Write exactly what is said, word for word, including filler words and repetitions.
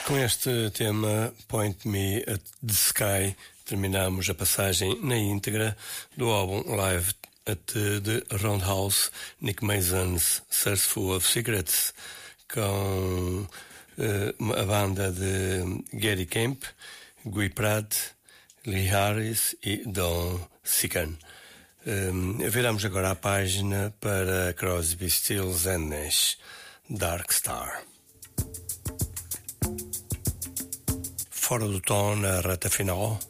Com este tema, Point Me at the Sky, terminamos a passagem na íntegra do álbum Live at the Roundhouse, Nick Mason's Search Full of Secrets, com uh, a banda de Gary Kemp, Guy Pratt, Lee Harris e Don Sican. Um, viramos agora a página para Crosby, Stills and Nash, Dark Star. Fora do tom na reta final,